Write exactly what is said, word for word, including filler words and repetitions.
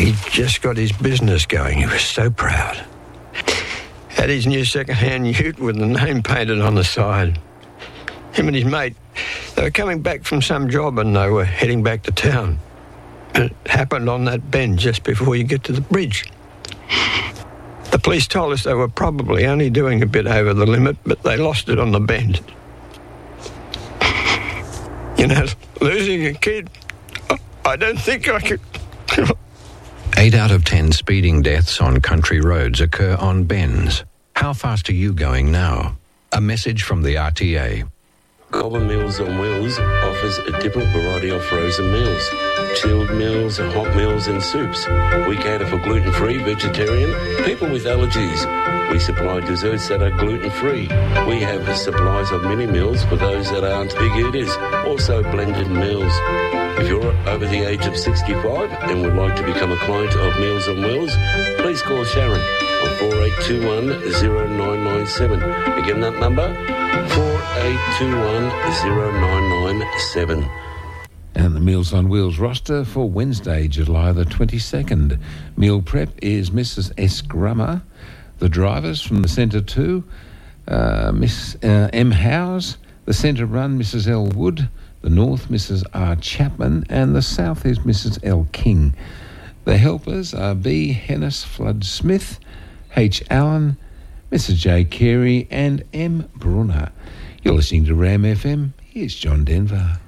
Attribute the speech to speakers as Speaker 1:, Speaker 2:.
Speaker 1: He'd just got his business going. He was so proud. Had his new second-hand ute with the name painted on the side. Him and his mate, they were coming back from some job and they were heading back to town. It happened on that bend just before you get to the bridge. The police told us they were probably only doing a bit over the limit, but they lost it on the bend. You know, losing a kid, I don't think I could...
Speaker 2: Eight out of ten speeding deaths on country roads occur on bends. How fast are you going now? A message from the R T A.
Speaker 3: Cobber Meals on Wheels offers a different variety of frozen meals. Chilled meals, hot meals and soups. We cater for gluten-free, vegetarian, people with allergies. We supply desserts that are gluten-free. We have supplies of mini meals for those that aren't big eaters. Also blended meals. If you're over the age of sixty-five and would like to become a client of Meals on Wheels, please call Sharon on four eight two one, zero nine nine seven. Again, that number, four eight two one, zero nine nine seven.
Speaker 4: And the Meals on Wheels roster for Wednesday, July the twenty-second. Meal prep is Missus S. Grummer. The drivers from the Centre two, uh, Miss uh, M. Howes. The Centre run, Missus L. Wood. The North, Missus R. Chapman. And the South is Missus L. King. The helpers are B. Hennis Flood Smith, H. Allen, Missus J. Carey and M. Brunner. You're listening to Ram F M. Here's John Denver.